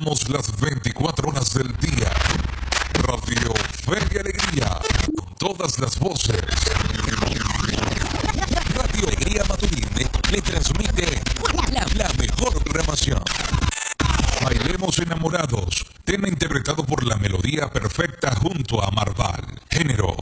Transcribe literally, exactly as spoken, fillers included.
Somos las veinticuatro horas del día. Radio Fe y Alegría, con todas las voces. Radio Alegría Maturín le transmite la, la mejor programación. Bailemos enamorados, tema interpretado por La Melodía Perfecta junto a Marval. Género,